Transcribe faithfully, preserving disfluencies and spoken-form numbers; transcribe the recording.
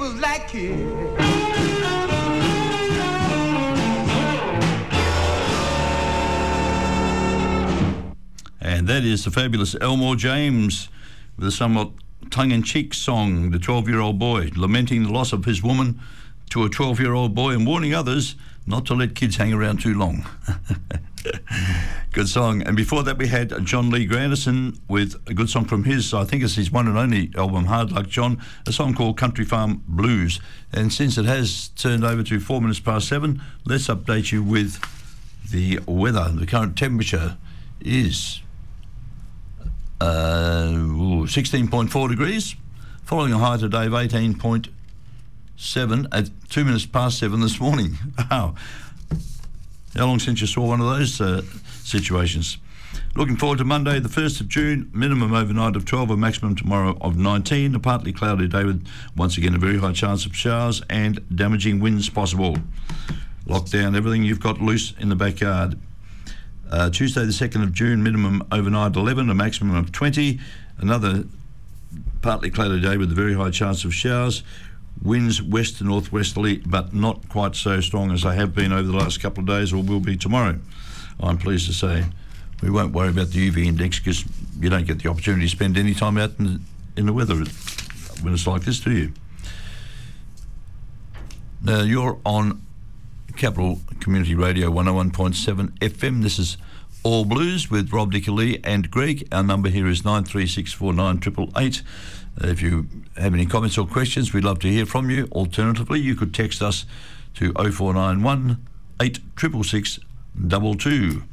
was like kids. And that is the fabulous Elmore James with a somewhat tongue-in-cheek song, The twelve-Year-Old Boy, lamenting the loss of his woman to a twelve-year-old boy and warning others not to let kids hang around too long. Good song. And before that we had John Lee Granderson with a good song from his, I think it's his one and only album, Hard Luck John, a song called Country Farm Blues. And since it has turned over to four minutes past seven, let's update you with the weather. The current temperature is uh, sixteen point four degrees, following a high today of eighteen point seven at two minutes past seven this morning. Wow. How long since you saw one of those uh, situations? Looking forward to Monday, the first of June, minimum overnight of twelve, a maximum tomorrow of nineteen. A partly cloudy day with, once again, a very high chance of showers and damaging winds possible. Lock down everything you've got loose in the backyard. Uh, Tuesday, the second of June, minimum overnight eleven, a maximum of twenty. Another partly cloudy day with a very high chance of showers. Winds west to northwesterly, but not quite so strong as they have been over the last couple of days or will be tomorrow. I'm pleased to say we won't worry about the U V index because you don't get the opportunity to spend any time out in the, in the weather when it's like this, do you? Now, you're on Capital Community Radio one oh one point seven F M. This is All Blues with Rob Dickerley and Greg. Our number here is nine three six four nine eight eight eight. Uh, if you have any comments or questions, we'd love to hear from you. Alternatively, you could text us to oh four nine one, eight six six six, two two.